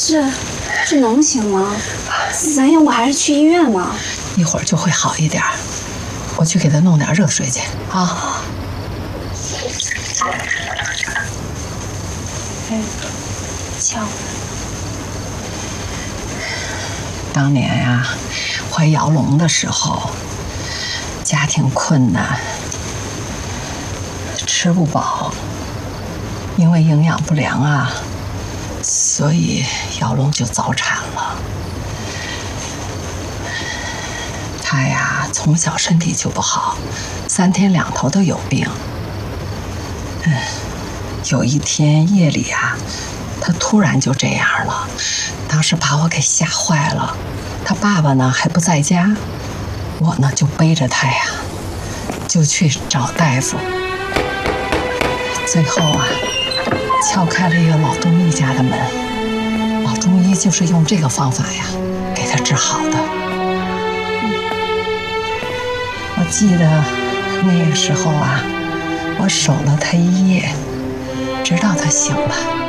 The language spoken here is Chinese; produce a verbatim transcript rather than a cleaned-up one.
这这能行吗？咱要不还是去医院吗？ 一会儿就会好一点，我去给他弄点热水去啊。 哎，巧。 当年呀，怀姚龙的时候，家庭困难，吃不饱，因为营养不良啊，所以姚龙就早产了。他呀，从小身体就不好，三天两头都有病。嗯，有一天夜里啊，他突然就这样了，当时把我给吓坏了。他爸爸呢还不在家，我呢就背着他呀，就去找大夫。最后啊，敲开了一个老中医家的门，老中医就是用这个方法呀，给他治好的。我记得那个时候啊，我守了他一夜，直到他醒了。